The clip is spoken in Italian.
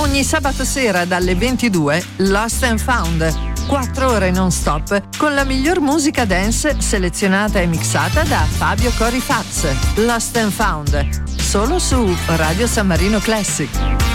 Ogni sabato sera dalle 22 Lost and Found, 4 ore non stop con la miglior musica dance selezionata e mixata da Fabio Corifaz. Lost and Found, solo su Radio San Marino Classic.